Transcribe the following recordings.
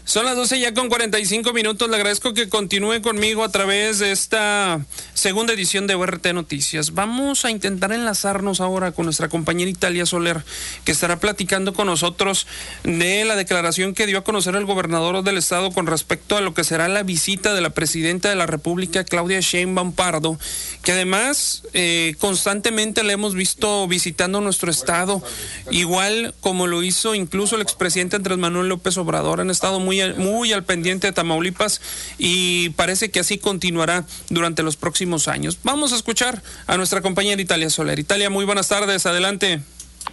Son las 12 ya con 45 minutos. Le agradezco que continúe conmigo a través de esta segunda edición de ORT Noticias. Vamos a intentar enlazarnos ahora con nuestra compañera Italia Soler, que estará platicando con nosotros de la declaración que dio a conocer el gobernador del estado con respecto a lo que será la visita de la presidenta de la República, Claudia Sheinbaum Pardo, que además constantemente le hemos visto visitando nuestro estado, igual como lo hizo incluso el expresidente Andrés Manuel López Obrador. Han estado muy al pendiente de Tamaulipas y parece que así continuará durante los próximos años. Vamos a escuchar a nuestra compañera Italia Soler. Italia, muy buenas tardes, adelante.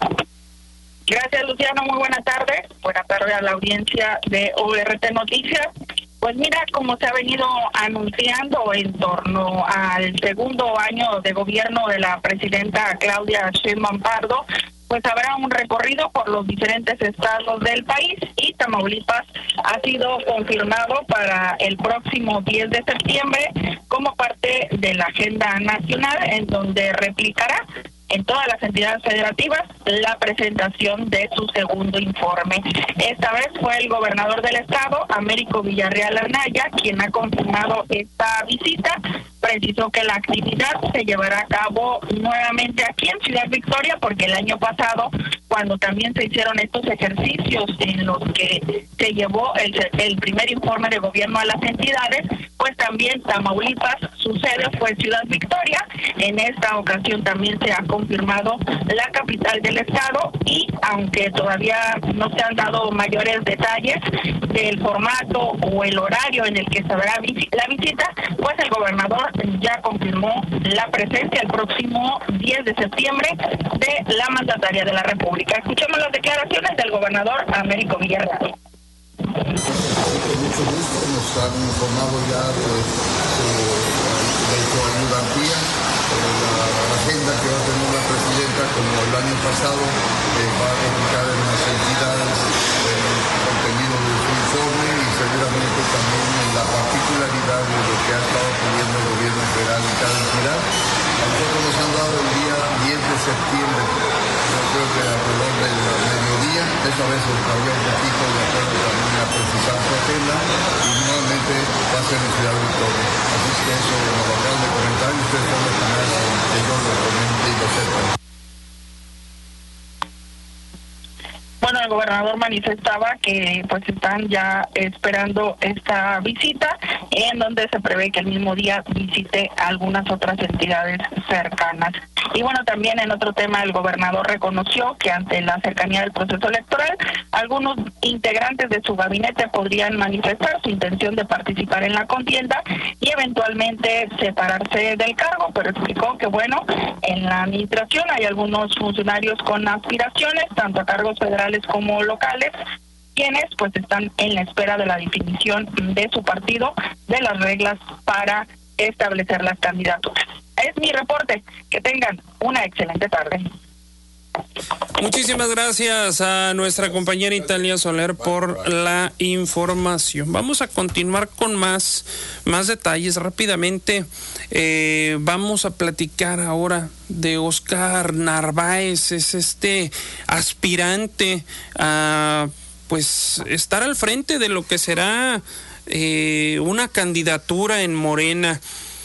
Gracias, Luciano, muy buenas tardes. Buenas tardes a la audiencia de ORT Noticias. Pues mira, como se ha venido anunciando en torno al segundo año de gobierno de la presidenta Claudia Sheinbaum Pardo, pues habrá un recorrido por los diferentes estados del país y Tamaulipas ha sido confirmado para el próximo 10 de septiembre como parte de la agenda nacional, en donde replicará en todas las entidades federativas la presentación de su segundo informe. Esta vez fue el gobernador del estado, Américo Villarreal Anaya, quien ha confirmado esta visita. Precisó que la actividad se llevará a cabo nuevamente aquí en Ciudad Victoria, porque el año pasado, cuando también se hicieron estos ejercicios en los que se llevó el primer informe de gobierno a las entidades, pues también Tamaulipas, su sede fue Ciudad Victoria. En esta ocasión también se ha confirmado la capital del estado, y aunque todavía no se han dado mayores detalles del formato o el horario en el que se hará la visita, pues el gobernador ya confirmó la presencia el próximo 10 de septiembre de la mandataria de la República. Escuchemos las declaraciones del gobernador Américo Villarreal. Con mucho gusto nos han informado ya de su ayudantía, la agenda que va a tener la presidenta, como el año pasado, va a replicar en las entidades el contenido de su informe y seguramente también en la particularidad de lo que ha estado pidiendo el gobierno federal en cada entidad. A nosotros nos han dado el día 10 de septiembre, yo creo que alrededor del mediodía. Esta vez se cambió un poquito de acuerdo también a precisar su agenda, y nuevamente va a ser en Ciudad Victoria. Así es que eso lo acaban de comentar y ustedes son los primeros que yo lo comente y lo sepan. Bueno, el gobernador manifestaba que pues están ya esperando esta visita, en donde se prevé que el mismo día visite algunas otras entidades cercanas. Y bueno, también en otro tema, el gobernador reconoció que ante la cercanía del proceso electoral, algunos integrantes de su gabinete podrían manifestar su intención de participar en la contienda y eventualmente separarse del cargo, pero explicó que bueno, en la administración hay algunos funcionarios con aspiraciones, tanto a cargos federales como locales, quienes pues están en la espera de la definición de su partido de las reglas para establecer las candidaturas. Es mi reporte. Que tengan una excelente tarde. Muchísimas gracias a nuestra compañera Italia Soler por la información. Vamos a continuar con más detalles rápidamente. Vamos a platicar ahora de Óscar Narváez. Es este aspirante a pues estar al frente de lo que será una candidatura en Morena.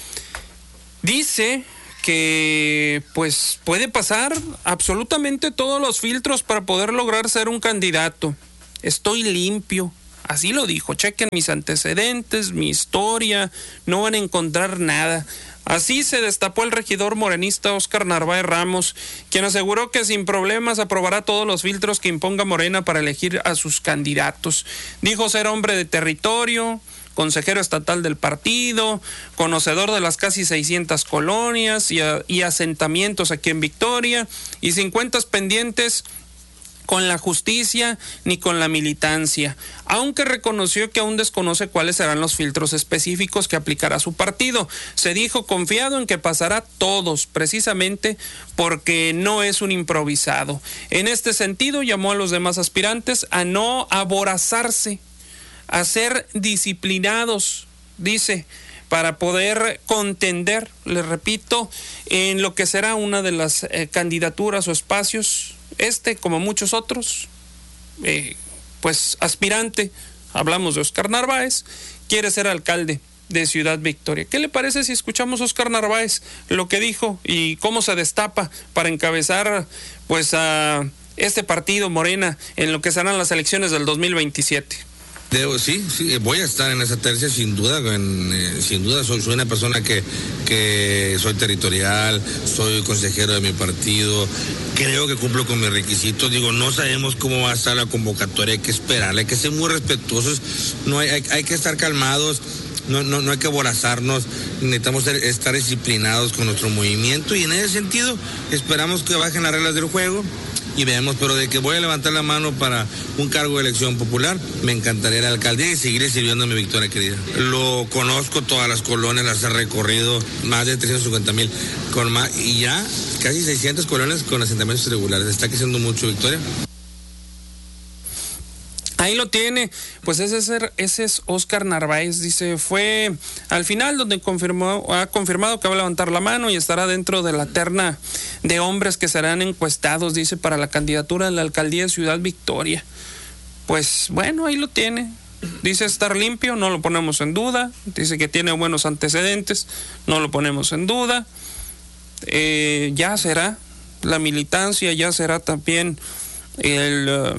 Dice que pues puede pasar absolutamente todos los filtros para poder lograr ser un candidato. Estoy limpio, así lo dijo. Chequen mis antecedentes, mi historia, no van a encontrar nada. Así se destapó el regidor morenista Óscar Narváez Ramos, quien aseguró que sin problemas aprobará todos los filtros que imponga Morena para elegir a sus candidatos. Dijo ser hombre de territorio, consejero estatal del partido, conocedor de las casi 600 colonias y asentamientos aquí en Victoria, y sin cuentas pendientes con la justicia ni con la militancia, aunque reconoció que aún desconoce cuáles serán los filtros específicos que aplicará su partido. Se dijo confiado en que pasará todos, precisamente porque no es un improvisado. En este sentido, llamó a los demás aspirantes a no aborazarse, a ser disciplinados, dice, para poder contender, les repito, en lo que será una de las candidaturas o espacios, como muchos otros, pues aspirante hablamos de Óscar Narváez, quiere ser alcalde de Ciudad Victoria. ¿Qué le parece si escuchamos a Óscar Narváez lo que dijo y cómo se destapa para encabezar pues a este partido Morena en lo que serán las elecciones del 2027? Sí, voy a estar en esa tercia sin duda, soy una persona que soy territorial, soy consejero de mi partido, creo que cumplo con mis requisitos, no sabemos cómo va a estar la convocatoria, hay que esperarla, hay que ser muy respetuosos, hay que estar calmados, no hay que aborazarnos, necesitamos estar disciplinados con nuestro movimiento y en ese sentido esperamos que bajen las reglas del juego y veamos, pero de que voy a levantar la mano para un cargo de elección popular, me encantaría la alcaldía y seguiré sirviendo a mi Victoria querida. Lo conozco, todas las colonias las he recorrido, más de 350,000, y ya casi 600 colonias con asentamientos irregulares. Está creciendo mucho Victoria. Ahí lo tiene, pues ese es Óscar Narváez, dice, fue al final donde ha confirmado que va a levantar la mano y estará dentro de la terna de hombres que serán encuestados, dice, para la candidatura a la alcaldía de Ciudad Victoria. Pues bueno, ahí lo tiene, dice estar limpio, no lo ponemos en duda, dice que tiene buenos antecedentes, no lo ponemos en duda, ya será la militancia, ya será también el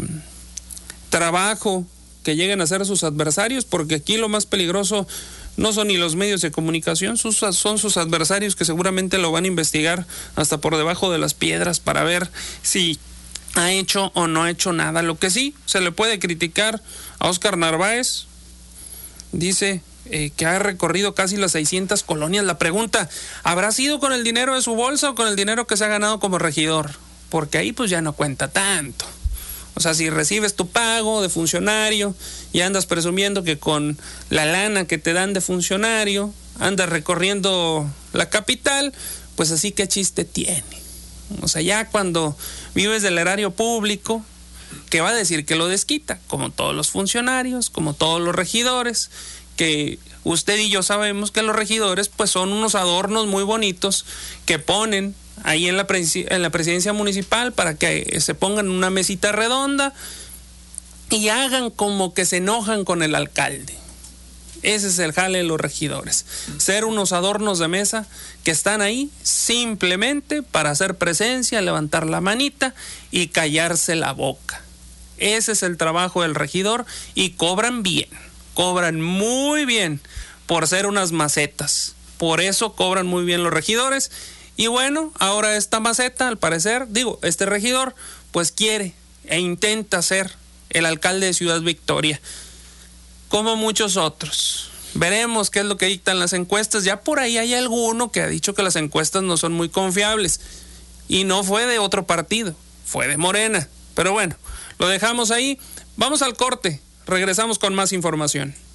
trabajo que lleguen a hacer sus adversarios, porque aquí lo más peligroso no son ni los medios de comunicación, son sus adversarios que seguramente lo van a investigar hasta por debajo de las piedras para ver si ha hecho o no ha hecho nada. Lo que sí se le puede criticar a Óscar Narváez, dice que ha recorrido casi las 600 colonias. La pregunta, ¿habrá sido con el dinero de su bolsa o con el dinero que se ha ganado como regidor? Porque ahí pues ya no cuenta tanto. O sea, si recibes tu pago de funcionario y andas presumiendo que con la lana que te dan de funcionario andas recorriendo la capital, pues así qué chiste tiene. O sea, ya cuando vives del erario público, ¿qué va a decir? Que lo desquita, como todos los funcionarios, como todos los regidores, que usted y yo sabemos que los regidores pues son unos adornos muy bonitos que ponen ahí en la presidencia municipal para que se pongan en una mesita redonda y hagan como que se enojan con el alcalde. Ese es el jale de los regidores, ser unos adornos de mesa que están ahí simplemente para hacer presencia, levantar la manita y callarse la boca. Ese es el trabajo del regidor y cobran bien, cobran muy bien por ser unas macetas. Por eso cobran muy bien los regidores. Y bueno, ahora esta maceta, al parecer, este regidor, pues quiere e intenta ser el alcalde de Ciudad Victoria, como muchos otros. Veremos qué es lo que dictan las encuestas. Ya por ahí hay alguno que ha dicho que las encuestas no son muy confiables. Y no fue de otro partido, fue de Morena. Pero bueno, lo dejamos ahí. Vamos al corte, regresamos con más información.